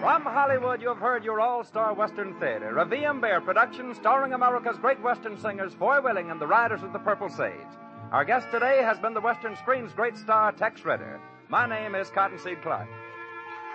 From Hollywood, you have heard your all-star Western theater, a V.M. Bear production starring America's great Western singers, Foy Willing and the Riders of the Purple Sage. Our guest today has been the Western screen's great star, Tex Ritter. My name is Cottonseed Clark.